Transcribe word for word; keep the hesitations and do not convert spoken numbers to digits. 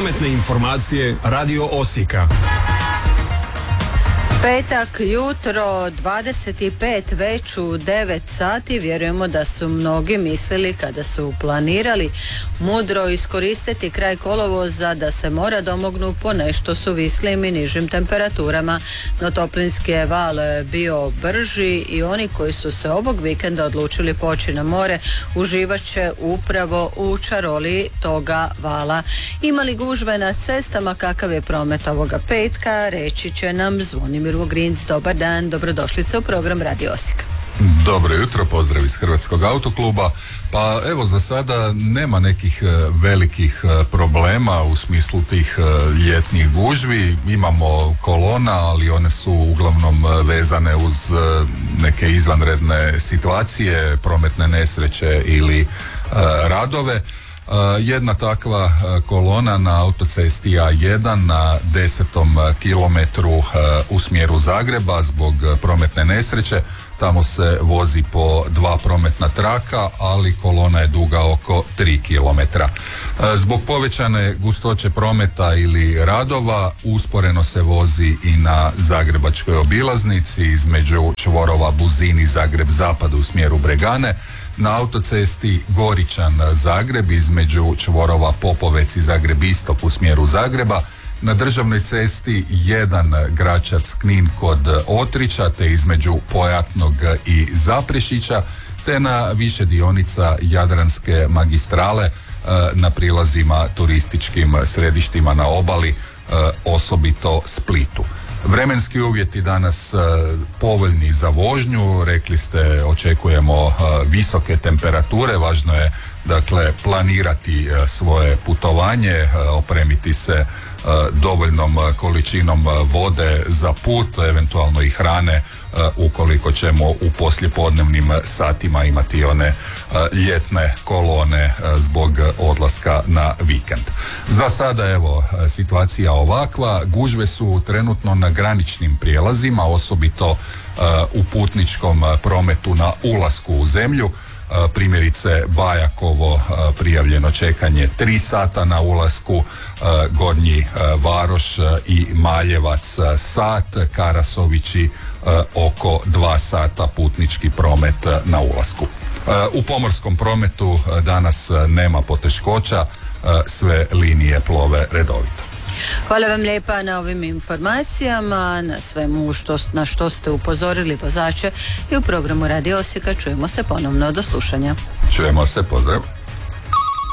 Prometne informacije Radio Osijeka. Petak jutro, dvadeset pet već u devet sati. Vjerujemo da su mnogi mislili kada su planirali mudro iskoristiti kraj kolovoza da se mora domognu po nešto suvislim i nižim temperaturama, no toplinski je val bio brži i oni koji su se ovog vikenda odlučili poći na more uživat će upravo u čaroli toga vala. Ima li gužve na cestama, kakav je promet ovoga petka, reći će nam Zvonimir Vogrinc. Dobar dan, dobrodošlice u program Radio Osijek. Dobro jutro, pozdrav iz Hrvatskog autokluba. Pa evo, za sada nema nekih velikih problema u smislu tih ljetnih gužvi. Imamo kolona, ali one su uglavnom vezane uz neke izvanredne situacije, prometne nesreće ili radove. Jedna takva kolona na autocesti A jedan na desetom kilometru u smjeru Zagreba zbog prometne nesreće. Tamo se vozi po dva prometna traka, ali kolona je duga oko tri kilometra. Zbog povećane gustoće prometa ili radova usporeno se vozi i na zagrebačkoj obilaznici između čvorova Buzin i Zagreb zapad u smjeru Bregane, na autocesti Goričan-Zagreb između čvorova Popovec i Zagreb istok u smjeru Zagreba, na državnoj cesti jedan Gračac-Knin kod Otrića te između Pojatnog i Zaprešića, te na više dionica Jadranske magistrale na prilazima turističkim središtima na obali, osobito Splitu. Vremenski uvjeti danas e, povoljni za vožnju, rekli ste očekujemo e, visoke temperature, važno je dakle planirati e, svoje putovanje, e, opremiti se e, dovoljnom količinom vode za put, eventualno i hrane e, ukoliko ćemo u poslijepodnevnim satima imati one e, ljetne kolone e, zbog odlaska na vikend. Za sada evo situacija ovakva, gužve su trenutno na graničnim prijelazima, osobito uh, u putničkom uh, prometu na ulasku u zemlju. Uh, primjerice Bajakovo uh, prijavljeno čekanje tri sata na ulasku, uh, Gornji uh, Varoš uh, i Maljevac uh, sat, Karasovići uh, oko dva sata putnički promet uh, na ulasku. Uh, u pomorskom prometu uh, danas uh, nema poteškoća, uh, sve linije plove redovito. Hvala vam lijepa na ovim informacijama, na svemu što, na što ste upozorili vozače i u programu Radio Osijeka. Čujemo se ponovno, do slušanja. Čujemo se, pozdrav.